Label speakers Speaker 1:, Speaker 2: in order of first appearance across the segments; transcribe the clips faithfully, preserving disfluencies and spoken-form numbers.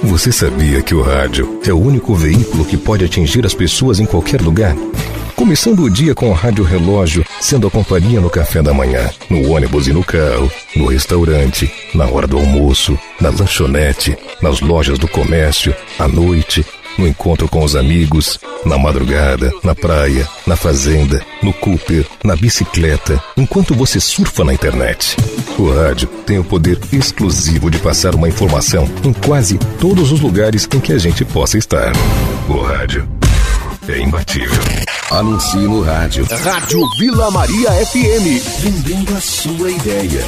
Speaker 1: Você sabia que o rádio é o único veículo que pode atingir as pessoas em qualquer lugar? Começando o dia com o rádio relógio, sendo a companhia no café da manhã, no ônibus e no carro, no restaurante, na hora do almoço, na lanchonete, nas lojas do comércio, à noite, no encontro com os amigos, na madrugada, na praia, na fazenda, no Cooper, na bicicleta, enquanto você surfa na internet. O rádio tem o poder exclusivo de passar uma informação em quase todos os lugares em que a gente possa estar. O rádio é imbatível.
Speaker 2: Anuncie no rádio. Rádio Vila Maria F M. Vendendo a sua ideia.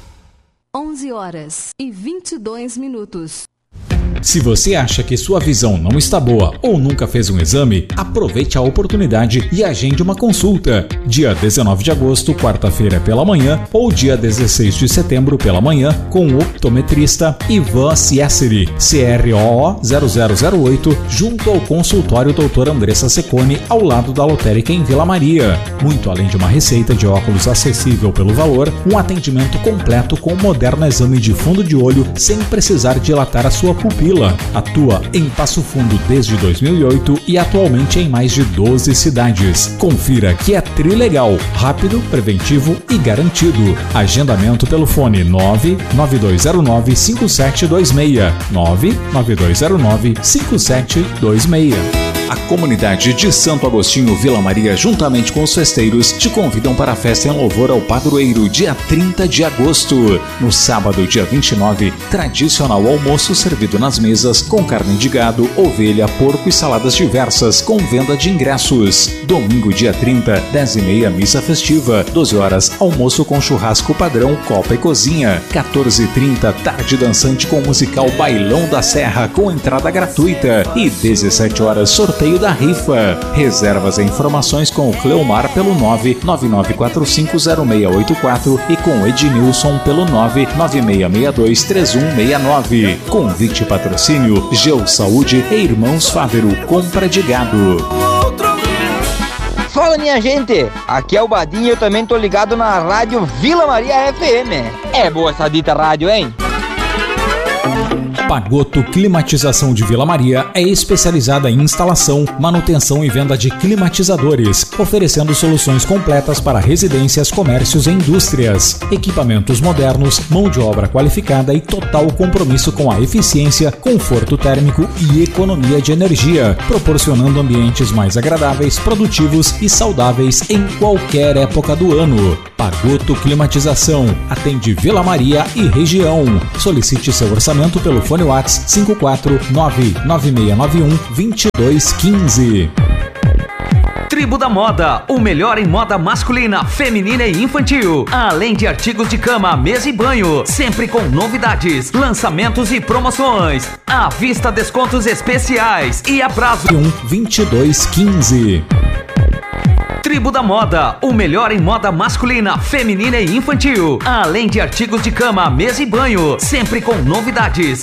Speaker 3: onze horas e vinte e dois minutos.
Speaker 4: Se você acha que sua visão não está boa ou nunca fez um exame, aproveite a oportunidade e agende uma consulta. Dia dezenove de agosto, quarta-feira pela manhã, ou dia dezesseis de setembro pela manhã, com o optometrista Ivan Ciesseri, C R O O zero zero zero oito, junto ao consultório doutor Andressa Secone, ao lado da lotérica em Vila Maria. Muito além de uma receita de óculos acessível pelo valor, um atendimento completo com um moderno exame de fundo de olho sem precisar dilatar a sua pupila. Atua em Passo Fundo desde dois mil e oito e atualmente em mais de doze cidades. Confira que é trilegal, rápido, preventivo e garantido. Agendamento pelo fone nove nove dois zero nove cinco sete dois seis, nove nove dois zero nove cinco sete dois seis. A comunidade de Santo Agostinho Vila Maria, juntamente com os festeiros, te convidam para a festa em louvor ao padroeiro, dia trinta de agosto. No sábado, dia vinte e nove, tradicional almoço servido nas mesas com carne de gado, ovelha, porco e saladas diversas, com venda de ingressos. Domingo, dia trinta, dez e meia, missa festiva. doze horas, almoço com churrasco padrão, copa e cozinha. quatorze e trinta, tarde dançante com musical Bailão da Serra, com entrada gratuita. E dezessete horas, sorteio da rifa. Reservas e informações com o Cleomar pelo nove nove nove quatro cinco zero seis oito quatro e com o Ednilson pelo nove nove seis seis dois três um seis nove. Convite e patrocínio Geo Saúde e Irmãos Fávero, compra de gado.
Speaker 5: Fala, minha gente, aqui é o Badinho, eu também tô ligado na rádio Vila Maria F M. É boa essa dita rádio, hein?
Speaker 4: Pagoto Climatização de Vila Maria é especializada em instalação, manutenção e venda de climatizadores, oferecendo soluções completas para residências, comércios e indústrias. Equipamentos modernos, mão de obra qualificada e total compromisso com a eficiência, conforto térmico e economia de energia, proporcionando ambientes mais agradáveis, produtivos e saudáveis em qualquer época do ano. Pagoto Climatização atende Vila Maria e região. Solicite seu orçamento pelo fone WhatsApp cinco quatro nove nove seis nove um dois dois um cinco.
Speaker 6: Tribo da Moda, o melhor em moda masculina, feminina e infantil. Além de artigos de cama, mesa e banho, sempre com novidades, lançamentos e promoções. À vista, descontos especiais e abraço
Speaker 4: um dois dois um cinco.
Speaker 6: Tribo da Moda, o melhor em moda masculina, feminina e infantil. Além de artigos de cama, mesa e banho, sempre com novidades.